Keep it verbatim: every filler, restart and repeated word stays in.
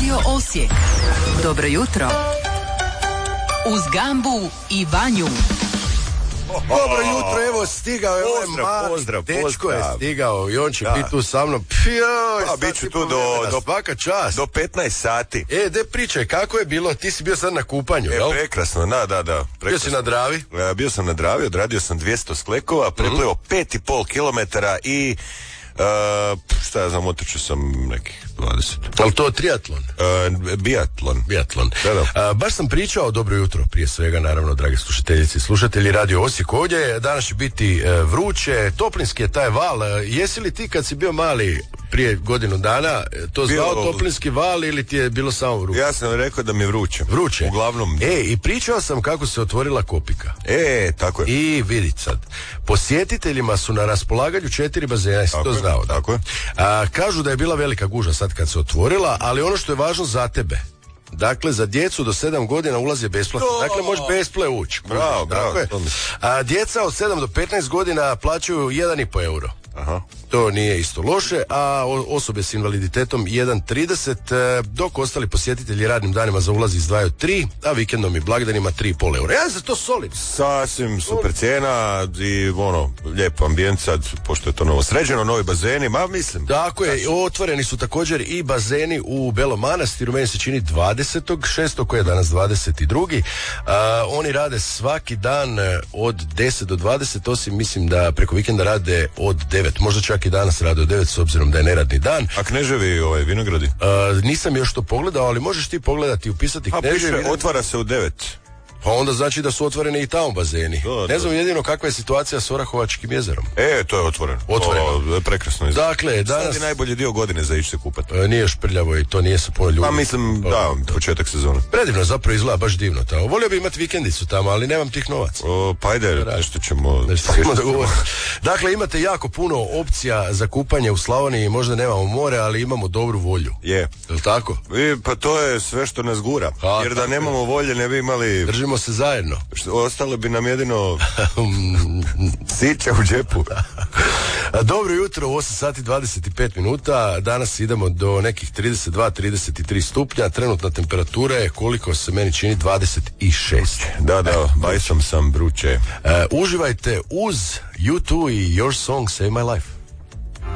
Radio Osijek. Dobro jutro. Uz Gambu i Vanju. Dobro jutro, evo stigao je ovaj mali pozdrav, dečko pozdrav. je stigao i on će Da. biti tu sa mnom. Pjoj, Pa, bit ću tu do, do, svaka čast. do petnaest sati. E, de pričaj, kako je bilo? Ti si bio sad na kupanju, E, jel? prekrasno, da, da, da. Prekrasno. Bio si na Dravi? E, bio sam na Dravi, odradio sam dvjesto sklekova, prepleo pet i pol kilometara i e, šta ja znam, otrčao sam nekih dvadeset. Ali to triatlon? E, biatlon. Biatlon. Da, da. A, baš sam pričao, dobro jutro, prije svega, naravno, dragi slušateljice i slušatelji Radio Osijek ovdje. Danas će biti e, vruće, toplinski je taj val. E, jesi li ti kad si bio mali prije godinu dana e, to Bio- zvao toplinski val ili ti je bilo samo vruće? Ja sam rekao da mi je vruće. Vruće? Uglavnom. E, i pričao sam kako se otvorila Kopika. E, tako je. I vidi sad, posjetiteljima su na raspolaganju četiri bazena, jesi Tako to je, znao? Da? tako je. A, kažu da je bila velika gužva sad kad se otvorila, ali ono što je važno za tebe, dakle za djecu do sedam godina ulaz je besplatno, To! dakle možeš besple ući. Bravo, bravo, Tako je. to mi- A djeca od sedam do petnaest godina plaćaju jedan i pol euro. Aha. To nije isto loše, a o- osobe s invaliditetom jedan trideset, e, dok ostali posjetitelji radnim danima za ulaz izdvajaju tri, a vikendom i blagdanima tri i pol eura. Ja za to solim. Sasvim super cijena i ono, lijep ambijent sad, pošto je to novo sređeno, novi bazeni, ma mislim. Tako je, otvoreni su također i bazeni u Belom Manastiru, meni se čini dvadesetog šestog koji je danas dvadeset drugi A, oni rade svaki dan e, od deset do dvadeset, osim mislim da preko vikenda rade od devet, možda čak i danas rade od devet s obzirom da je neradni dan. A Kneževi ovaj vinogradi? A, nisam još to pogledao, ali možeš ti pogledati i upisati A Kneževi piše, vinogradi. otvara se u devet. Pa onda znači da su otvoreni i tamo bazeni. Da, ne da. znam jedino kakva je situacija s Orahovačkim jezerom. E, to je otvoreno. Otvoreno. To je prekrasno. izgleda. Dakle, danas Sad je najbolji dio godine za ići se kupati. e, nije šprljavo i to nije sa puno ljudi. Pa mislim, da, početak sezone. Predivno, zapravo izgleda baš divno tamo. Volio bi imati vikendicu tamo, ali nemam tih novaca. O, pa ajde, nešto ćemo... Nešto ćemo dogovoriti. Dakle, imate jako puno opcija za kupanje u Slavoniji, možda nemamo more, ali imamo dobru volju. Je. Jel tako? I, pa to je sve što nas gura. A, Jer da tako je. nemamo volje ne bi imali... Držimo se zajedno. što- Ostalo bi nam jedino sića u džepu. Dobro jutro, u osam sati dvadeset pet minuta. Danas idemo do nekih trideset dva trideset tri stupnja. Trenutna temperatura je, koliko se meni čini, dvadeset šest. Da, da, bajsom sam vruće. E, uživajte uz U dva i Your Song Save My Life.